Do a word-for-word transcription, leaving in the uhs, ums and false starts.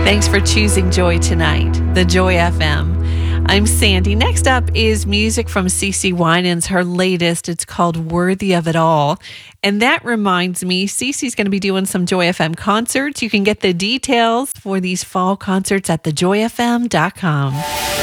Thanks for choosing Joy tonight, the Joy F M. I'm Sandy. Next up is music from CeCe Winans, her latest. It's called Worthy of It All. And that reminds me, CeCe's going to be doing some Joy F M concerts. You can get the details for these fall concerts at the joy f m dot com.